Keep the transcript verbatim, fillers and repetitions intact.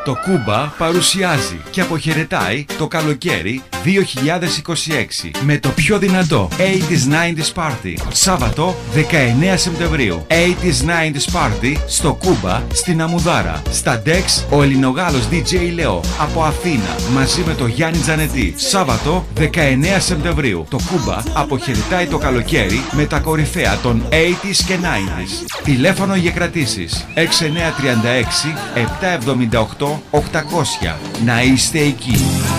Το Κούμπα παρουσιάζει και αποχαιρετάει το καλοκαίρι δύο χιλιάδες είκοσι έξι με το πιο δυνατό ογδόντα ενενήντα Party. Σάββατο δεκαεννέα Σεπτεμβρίου. ογδόντα ενενήντα Party στο Κούμπα στην Αμουδάρα. Στα Dex ο Ελληνογάλος ντι τζέι Leo από Αθήνα μαζί με το Γιάννη Τζανετή. Σάββατο δεκαεννέα Σεπτεμβρίου. Το Κούμπα αποχαιρετάει το καλοκαίρι με τα κορυφαία των ογδόντα και ενενήντα. Τηλέφωνο για κρατήσεις έξι εννιά τρία έξι επτά εβδομήντα οκτώ οκτακόσια. Να είστε εκεί.